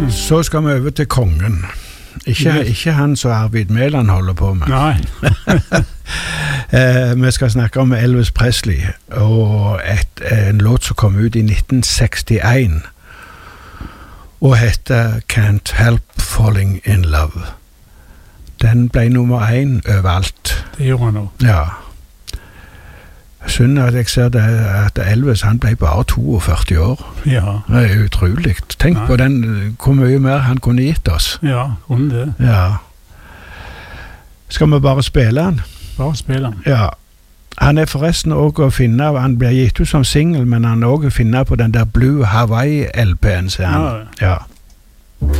Så skal vi over til kongen. Ikke han som Arvid Mæland holder på med. Nei. Vi skal snakke om Elvis Presley, og en låt som kom ut i 1961, og heter Can't Help Falling in Love. Den ble nummer 1 overalt. Det gjorde han også. Ja. Synd at jeg ser det, at Elvis han ble bare 42 år. Ja. Det er utrolig. Tenk på den, hvor mye mer han kunne gitt oss. Ja, kunne det. Ja. Skal vi bare spille han? Bare spille han. Ja. Han er forresten også å finne, han blir gitt ut som single, men han er også å finne på den der Blue Hawaii LP'en, sier han. Ja. Ja.